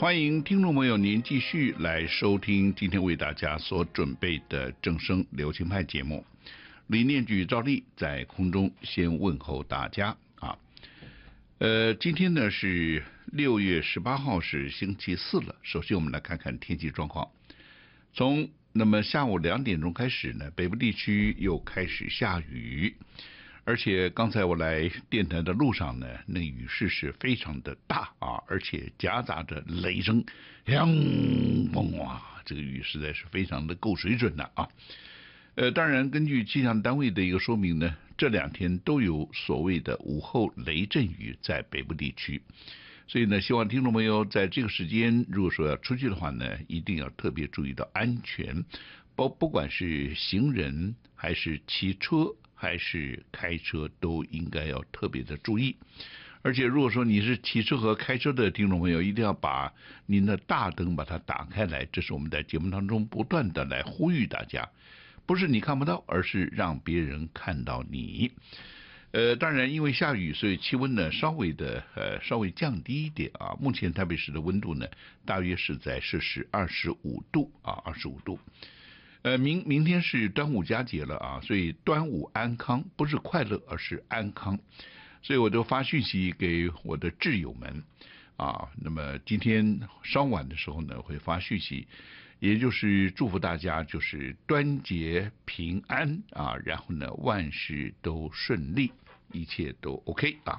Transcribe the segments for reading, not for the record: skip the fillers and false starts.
欢迎听众朋友您继续来收听今天为大家所准备的正声流行派节目。李念举照例在空中先问候大家啊。今天呢是6月18号，是星期四了。首先我们来看看天气状况。从那么下午2点钟开始呢，北部地区又开始下雨，而且刚才我来电台的路上呢，那雨势是非常的大啊，而且夹杂着雷声，哇，这个雨实在是非常的够水准的啊。当然根据气象单位的一个说明呢，这2天都有所谓的午后雷阵雨在北部地区，所以呢，希望听众朋友在这个时间如果说要出去的话呢，一定要特别注意到安全，不管是行人还是骑车还是开车，都应该要特别的注意。而且如果说你是骑车和开车的听众朋友，一定要把您的大灯把它打开来，这是我们在节目当中不断的来呼吁大家，不是你看不到，而是让别人看到你。当然因为下雨，所以气温呢稍微降低一点啊。目前台北市的温度呢大约是在摄氏25度啊，25度。明天是端午佳节了啊，所以端午安康，不是快乐，而是安康。所以我都发讯息给我的挚友们啊，那么今天稍晚的时候呢会发讯息，也就是祝福大家就是端节平安啊，然后呢万事都顺利，一切都 OK 啊。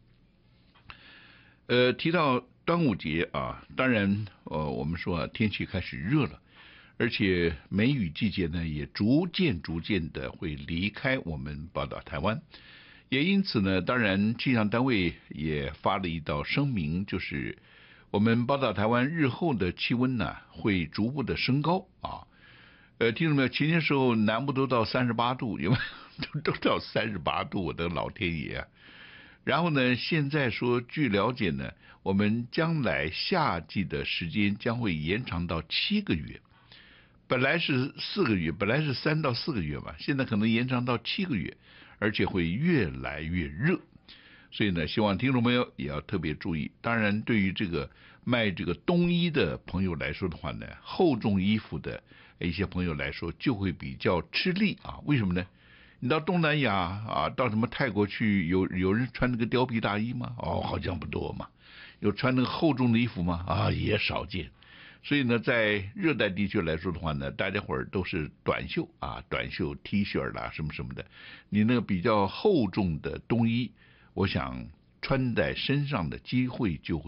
提到端午节啊，当然我们说天气开始热了，而且梅雨季节呢也逐渐的会离开我们宝岛台湾，也因此呢，当然气象单位也发了一道声明，就是我们宝岛台湾日后的气温呢会逐步的升高啊。听到没有？前些时候南部都到38度，有没有？都到38度，我的老天爷啊！然后呢，现在说据了解呢，我们将来夏季的时间将会延长到7个月。本来是4个月，本来是3到4个月嘛，现在可能延长到7个月，而且会越来越热。所以呢，希望听众朋友也要特别注意。当然对于这个卖这个冬衣的朋友来说的话呢，厚重衣服的一些朋友来说就会比较吃力啊。为什么呢？你到东南亚啊，到什么泰国去，有人穿那个貂皮大衣吗？好像不多嘛。有穿那个厚重的衣服吗？也少见。所以呢，在热带地区来说的话呢，大家伙儿都是短袖啊，短袖 T 恤啦，什么什么的。你那个比较厚重的冬衣，我想穿在身上的机会就会